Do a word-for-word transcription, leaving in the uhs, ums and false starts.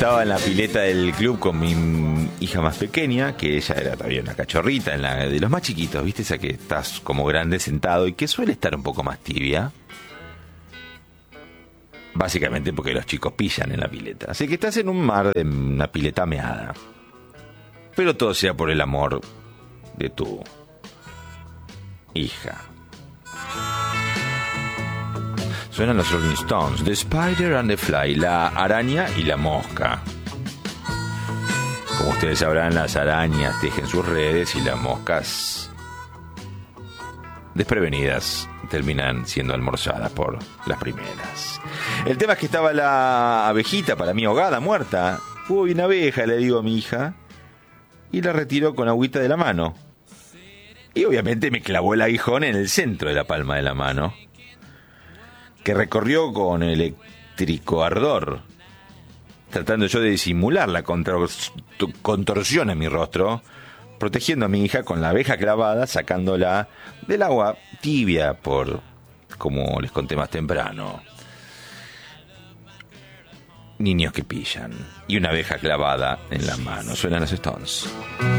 estaba en la pileta del club con mi hija más pequeña, que ella era todavía una cachorrita, en la de los más chiquitos, ¿viste? Esa que estás como grande sentado y que suele estar un poco más tibia. Básicamente porque los chicos pillan en la pileta. Así que estás en un mar de una pileta meada. Pero todo sea por el amor de tu hija. Suenan los Rolling Stones, The Spider and the Fly, la araña y la mosca. Como ustedes sabrán, las arañas tejen sus redes y las moscas, desprevenidas, terminan siendo almorzadas por las primeras. El tema es que estaba la abejita, para mí ahogada, muerta. Uy, una abeja, le digo a mi hija, y la retiró con agüita de la mano. Y obviamente me clavó el aguijón en el centro de la palma de la mano, que recorrió con eléctrico ardor, tratando yo de disimular la contor- contorsión en mi rostro, protegiendo a mi hija con la abeja clavada, sacándola del agua tibia por, como les conté más temprano, niños que pillan y una abeja clavada en la mano. Suenan los Stones.